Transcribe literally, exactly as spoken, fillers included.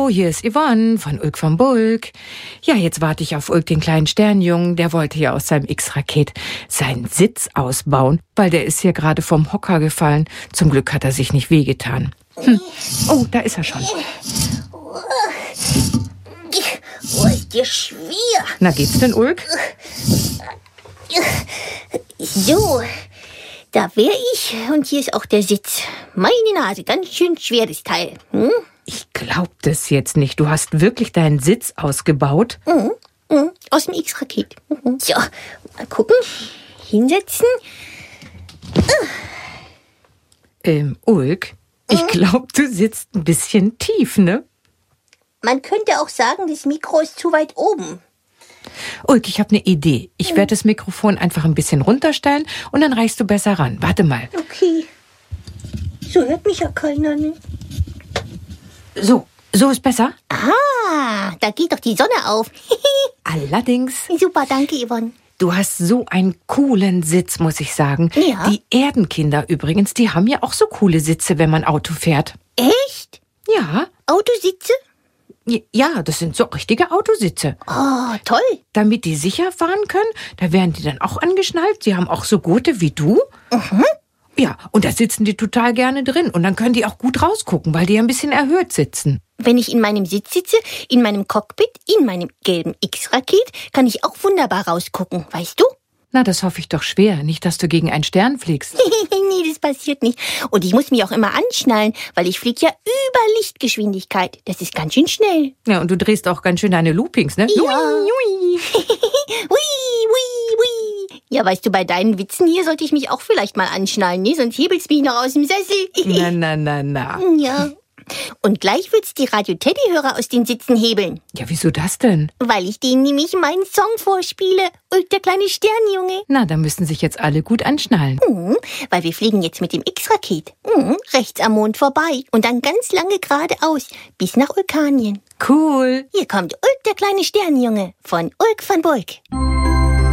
Hallo, hier ist Yvonne von Ulk von Bulk. Ja, jetzt warte ich auf Ulk, den kleinen Sternjungen. Der wollte ja aus seinem X-Raket seinen Sitz ausbauen, weil der ist hier gerade vom Hocker gefallen. Zum Glück hat er sich nicht wehgetan. Hm. Oh, da ist er schon. Oh, ist dir schwer. Na, geht's denn, Ulk? So, da wäre ich und hier ist auch der Sitz. Meine Nase, ganz schön schweres Teil. Hm? Ich glaub das jetzt nicht. Du hast wirklich deinen Sitz ausgebaut? Mhm. Mhm. Aus dem X-Raket. Mhm. So, mal gucken. Hinsetzen. Ähm, Ulk, ich glaub, du sitzt ein bisschen tief, ne? Man könnte auch sagen, das Mikro ist zu weit oben. Ulk, ich habe eine Idee. Ich werde das Mikrofon einfach ein bisschen runterstellen und dann reichst du besser ran. Warte mal. Okay. So hört mich ja keiner, ne? So, so ist besser? Ah, da geht doch die Sonne auf. Allerdings. Super, danke, Yvonne. Du hast so einen coolen Sitz, muss ich sagen. Ja. Die Erdenkinder übrigens, die haben ja auch so coole Sitze, wenn man Auto fährt. Echt? Ja. Autositze? Ja, das sind so richtige Autositze. Oh, toll. Damit die sicher fahren können, da werden die dann auch angeschnallt. Sie haben auch so gute wie du. Mhm. Ja, und da sitzen die total gerne drin. Und dann können die auch gut rausgucken, weil die ein bisschen erhöht sitzen. Wenn ich in meinem Sitz sitze, in meinem Cockpit, in meinem gelben X-Raket, kann ich auch wunderbar rausgucken, weißt du? Na, das hoffe ich doch schwer. Nicht, dass du gegen einen Stern fliegst. Nee, das passiert nicht. Und ich muss mich auch immer anschnallen, weil ich fliege ja über Lichtgeschwindigkeit. Das ist ganz schön schnell. Ja, und du drehst auch ganz schön deine Loopings, ne? Ja. Ui, ui. Ui, ui, ui. Ja, weißt du, bei deinen Witzen hier sollte ich mich auch vielleicht mal anschnallen, ne? Sonst hebelst du mich noch aus dem Sessel. Na, na, na, na. Ja. Und gleich wird's die Radio-Teddy-Hörer aus den Sitzen hebeln. Ja, wieso das denn? Weil ich denen nämlich meinen Song vorspiele. Und der kleine Sternjunge. Na, da müssen sich jetzt alle gut anschnallen. Mhm, weil wir fliegen jetzt mit dem X-Raket. Mhm, rechts am Mond vorbei. Und dann ganz lange geradeaus. Bis nach Ulkanien. Cool. Hier kommt Ulk, der kleine Sternjunge. Von Ulk van Bulk.